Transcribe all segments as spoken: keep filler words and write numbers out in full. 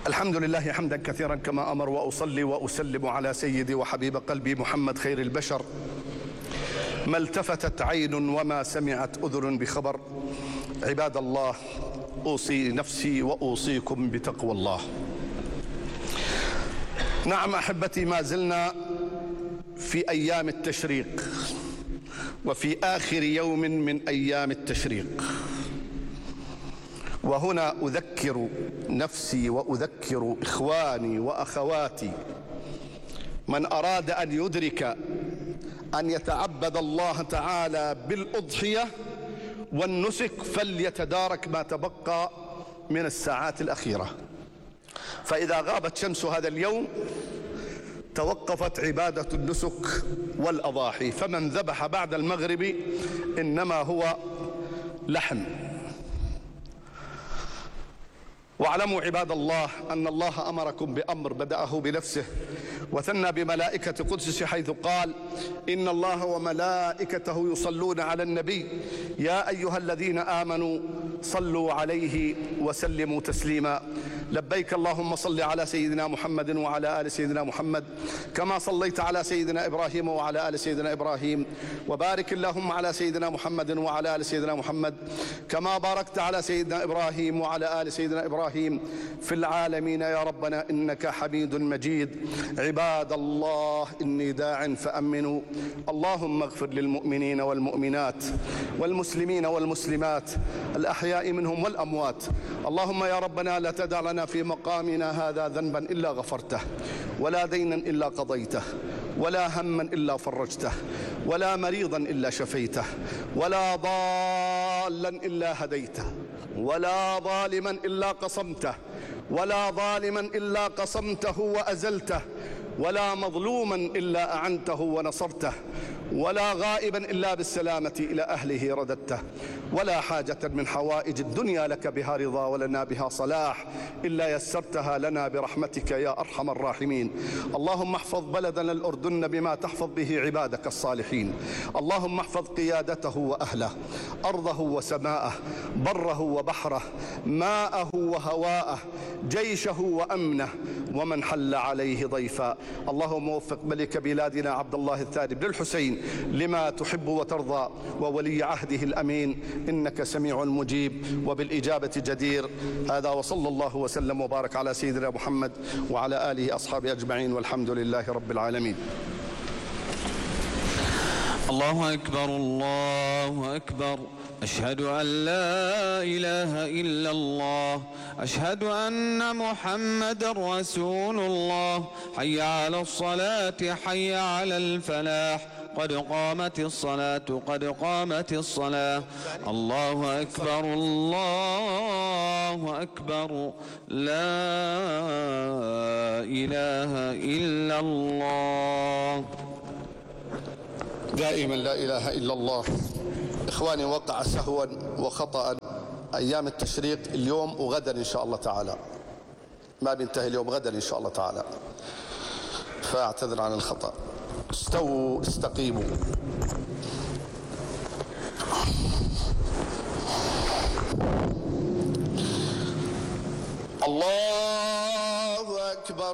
الحمد لله حمدا كثيرا كما أمر، وأصلي وأسلم على سيدي وحبيب قلبي محمد خير البشر. ما التفتت عين وما سمعت أذن بخبر. عباد الله، أوصي نفسي وأوصيكم بتقوى الله. نعم أحبتي، ما زلنا في أيام التشريق، وفي آخر يوم من أيام التشريق، وهنا أذكر نفسي وأذكر إخواني وأخواتي من أراد أن يدرك أن يتعبد الله تعالى بالأضحية والنسك فليتدارك ما تبقى من الساعات الأخيرة، فإذا غابت شمس هذا اليوم توقفت عبادة النسك والأضاحي، فمن ذبح بعد المغرب إنما هو لحم. واعلموا عباد الله أن الله أمركم بأمر بدأه بنفسه وثنى بملائكة قدسه، حيث قال: إن الله وملائكته يصلون على النبي يا أيها الذين آمنوا صلوا عليه وسلموا تسليما. لبيك اللهم صل على سيدنا محمد وعلى آل سيدنا محمد كما صليت على سيدنا إبراهيم وعلى آل سيدنا إبراهيم، وبارك اللهم على سيدنا محمد وعلى آل سيدنا محمد كما باركت على سيدنا إبراهيم وعلى آل سيدنا إبراهيم في العالمين يا ربنا إنك حميد مجيد. عباد الله، إني داع فأمنوا. اللهم اغفر للمؤمنين والمؤمنات والمسلمين والمسلمات الأحياء منهم والأموات. اللهم يا ربنا لا تدع لنا في مقامنا هذا ذنبا إلا غفرته، ولا دينا إلا قضيته، ولا هما إلا فرجته، ولا مريضا إلا شفيته، ولا ضالا إلا هديته، ولا ظالما إلا قصمته، ولا ظالما إلا قصمته وأزلته، ولا مظلوما إلا أعنته ونصرته، ولا غائبا إلا بالسلامة إلى أهله رددته، ولا حاجة من حوائج الدنيا لك بها رضا ولنا بها صلاح إلا يسرتها لنا برحمتك يا أرحم الراحمين. اللهم احفظ بلدنا الأردن بما تحفظ به عبادك الصالحين. اللهم احفظ قيادته وأهله، أرضه وسماءه، بره وبحره، ماءه وهواءه، جيشه وأمنه، ومن حل عليه ضيفا. اللهم وفق ملك بلادنا عبد الله الثاني بن الحسين لما تحب وترضى، وولي عهده الأمين، إنك سميع مجيب وبالإجابة جدير. هذا وصلى الله وسلم وبارك على سيدنا محمد وعلى آله أصحابه أجمعين، والحمد لله رب العالمين. الله أكبر، الله أكبر. أشهد أن لا إله إلا الله، أشهد أن محمد رسول الله. حي على الصلاة، حي على الفلاح، قد قامت الصلاة، قد قامت الصلاة. الله أكبر، الله أكبر. لا إله إلا الله. دائما لا إله إلا الله. إخواني، وقع سهوا وخطأ أيام التشريق اليوم وغدا إن شاء الله تعالى، ما بينتهي اليوم، غدا إن شاء الله تعالى، فأعتذر عن الخطأ. استووا، استقيموا. الله أكبر.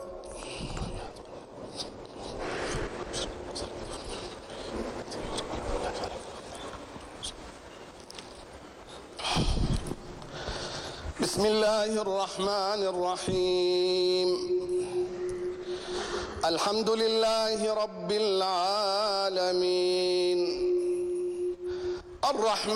بسم الله الرحمن الرحيم. الحمد لله رب العالمين، الرحمن